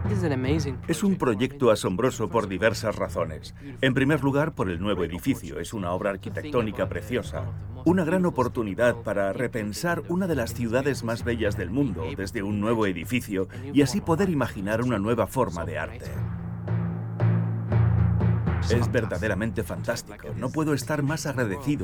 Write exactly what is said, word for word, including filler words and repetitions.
Es un proyecto asombroso por diversas razones. En primer lugar, por el nuevo edificio. Es una obra arquitectónica preciosa. Una gran oportunidad para repensar una de las ciudades más bellas del mundo desde un nuevo edificio y así poder imaginar una nueva forma de arte. Es verdaderamente fantástico. No puedo estar más agradecido